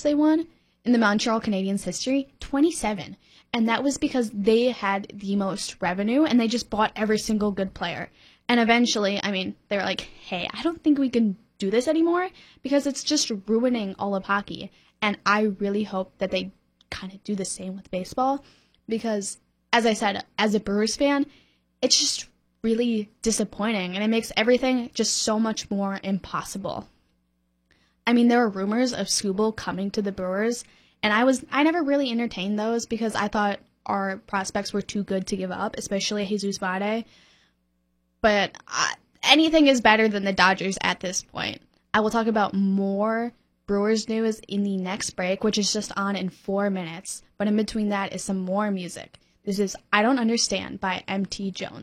they won in the Montreal Canadiens history? 27. And that was because they had the most revenue and they just bought every single good player. And eventually, I mean, they were like, hey, I don't think we can do this anymore because it's just ruining all of hockey. And I really hope that they kind of do the same with baseball because, as I said, as a Brewers fan, it's just really disappointing and it makes everything just so much more impossible. I mean, there were rumors of Skubal coming to the Brewers, and I never really entertained those because I thought our prospects were too good to give up, especially Jesus Vade. But anything is better than the Dodgers at this point. I will talk about more Brewers news in the next break, which is just on in 4 minutes. But in between that is some more music. This is I Don't Understand by MT Jones.